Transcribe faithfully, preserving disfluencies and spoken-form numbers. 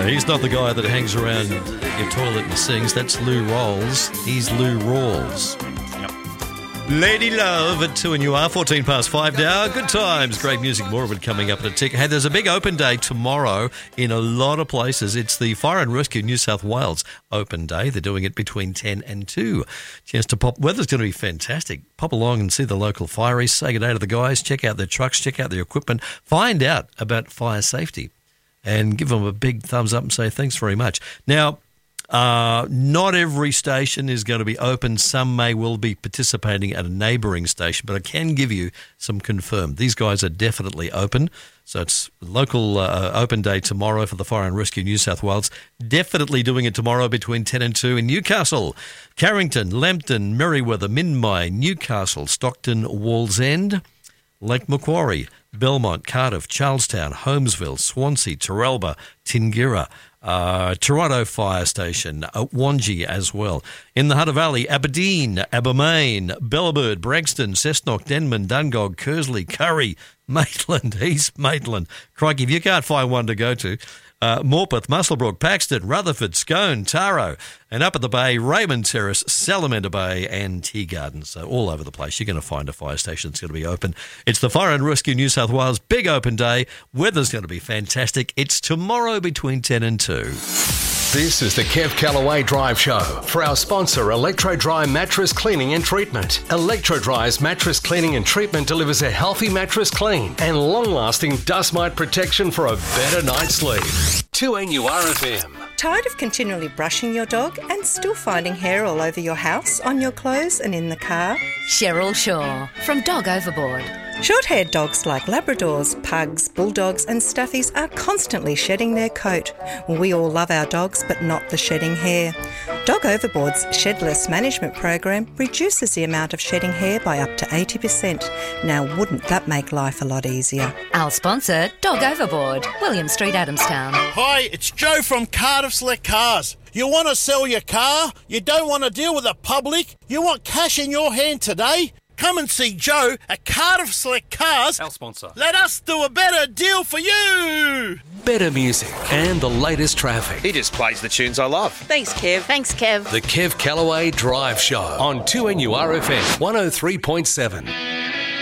Uh, he's not the guy that hangs around your toilet and sings. That's Lou Rawls. He's Lou Rawls. Lady Love at two and you are fourteen past five now. Good times, great music, more of it coming up in a tick. Hey, there's a big open day tomorrow in a lot of places. It's the Fire and Rescue New South Wales open day. They're doing it between ten and two. Chance to pop. Weather's going to be fantastic. Pop along and see the local fireys, say good day to the guys, check out their trucks, check out their equipment, find out about fire safety and give them a big thumbs up and say thanks very much. Now, Uh, not every station is going to be open. Some may well be participating at a neighbouring station, but I can give you some confirmed. These guys are definitely open. So it's local uh, open day tomorrow for the Fire and Rescue New South Wales. Definitely doing it tomorrow between ten and two in Newcastle, Carrington, Lambton, Merriweather, Minmi, Newcastle, Stockton, Wallsend, Lake Macquarie, Belmont, Cardiff, Charlestown, Holmesville, Swansea, Terrelba, Tingira, Uh, Toronto Fire Station, uh, Wangi as well. In the Hunter Valley, Aberdeen, Abermain, Bellabird, Branxton, Cessnock, Denman, Dungog, Kersley, Curry, Maitland, East Maitland. Crikey, if you can't find one to go to, uh, Morpeth, Musselbrook, Paxton, Rutherford, Scone, Taro, and up at the Bay, Raymond Terrace, Salamander Bay and Tea Gardens. So all over the place, you're going to find a fire station that's going to be open. It's the Fire and Rescue New South Wales big open day. Weather's going to be fantastic. It's tomorrow between ten and two. This is the Kev Callaway Drive Show for our sponsor, Electro Dry Mattress Cleaning and Treatment. Electro Dry's mattress cleaning and treatment delivers a healthy mattress clean and long-lasting dust mite protection for a better night's sleep. two N U R F M. Tired of continually brushing your dog and still finding hair all over your house, on your clothes and in the car? Cheryl Shaw from Dog Overboard. Short-haired dogs like Labradors, Pugs, Bulldogs and Stuffies are constantly shedding their coat. We all love our dogs, but not the shedding hair. Dog Overboard's Shedless Management Program reduces the amount of shedding hair by up to eighty percent. Now, wouldn't that make life a lot easier? Our sponsor, Dog Overboard, William Street, Adamstown. Hi, it's Joe from Cardiff Select Cars. You want to sell your car? You don't want to deal with the public? You want cash in your hand today? Come and see Joe at Cardiff Select Cars. Our sponsor. Let us do a better deal for you. Better music and the latest traffic. He just plays the tunes I love. Thanks, Kev. Thanks, Kev. The Kev Callaway Drive Show on two N U R F M one oh three point seven.